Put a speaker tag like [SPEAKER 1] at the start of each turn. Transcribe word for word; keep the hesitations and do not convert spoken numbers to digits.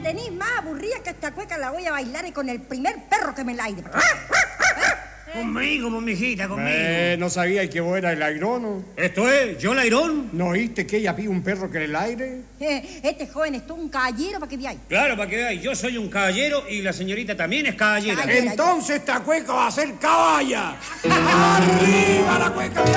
[SPEAKER 1] tenéis más aburrida que esta cueca la voy a bailar y con el primer perro que me la aire.
[SPEAKER 2] Conmigo, pues, mijita, conmigo.
[SPEAKER 3] Eh, no sabía que vos eras el airono.
[SPEAKER 2] ¿Esto es? ¿Yo el airón?
[SPEAKER 3] ¿No oíste que ella pide un perro que en el aire?
[SPEAKER 1] Eh, este joven es todo un caballero para que veáis.
[SPEAKER 2] Claro, para que veáis, yo soy un caballero y la señorita también es caballera.
[SPEAKER 1] Caballera.
[SPEAKER 3] Entonces esta cueca va a ser caballa. ¡Arriba la cueca!